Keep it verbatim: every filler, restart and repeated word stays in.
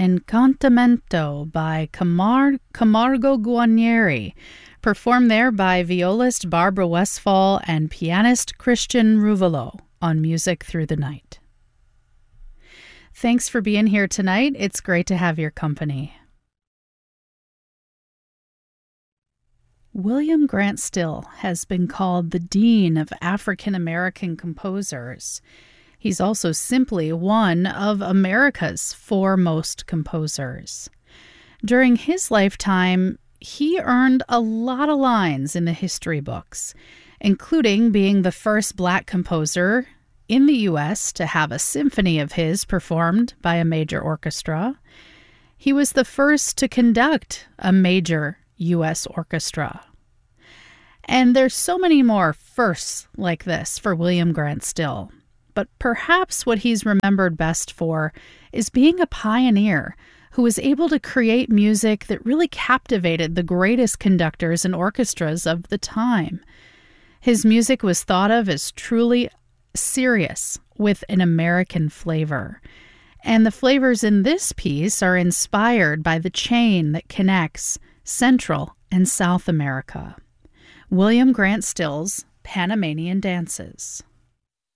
Incantamento by Camar- Camargo Guarnieri, performed there by violist Barbara Westphal and pianist Christian Ruvolo on Music Through the Night. Thanks for being here tonight. It's great to have your company. William Grant Still has been called the Dean of African American Composers. He's also simply one of America's foremost composers. During his lifetime, he earned a lot of lines in the history books, including being the first Black composer in the U S to have a symphony of his performed by a major orchestra. He was the first to conduct a major U S orchestra. And there's so many more firsts like this for William Grant Still. But perhaps what he's remembered best for is being a pioneer who was able to create music that really captivated the greatest conductors and orchestras of the time. His music was thought of as truly serious with an American flavor. And the flavors in this piece are inspired by the chain that connects Central and South America. William Grant Still's Panamanian Dances.